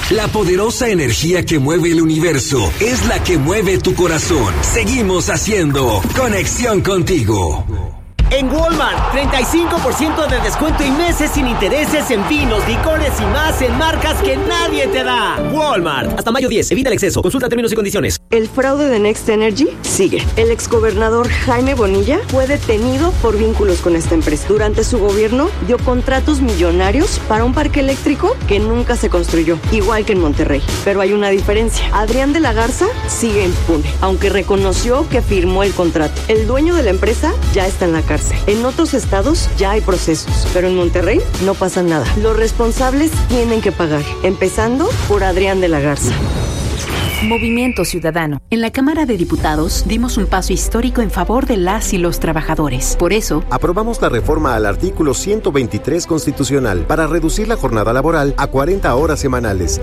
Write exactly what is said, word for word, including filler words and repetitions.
La poderosa energía que mueve el universo es la que mueve tu corazón. Seguimos haciendo Conexión Contigo. En Walmart, treinta y cinco por ciento de descuento y meses sin intereses en vinos, licores y más en marcas que nadie te da. Walmart, hasta mayo diez, evita el exceso, consulta términos y condiciones. El fraude de Next Energy sigue. El exgobernador Jaime Bonilla fue detenido por vínculos con esta empresa. Durante su gobierno dio contratos millonarios para un parque eléctrico que nunca se construyó, igual que en Monterrey. Pero hay una diferencia. Adrián de la Garza sigue impune, aunque reconoció que firmó el contrato. El dueño de la empresa ya está en la cárcel. En otros estados ya hay procesos, pero en Monterrey no pasa nada. Los responsables tienen que pagar, empezando por Adrián de la Garza. Movimiento Ciudadano. En la Cámara de Diputados dimos un paso histórico en favor de las y los trabajadores. Por eso, aprobamos la reforma al artículo ciento veintitrés constitucional para reducir la jornada laboral a cuarenta horas semanales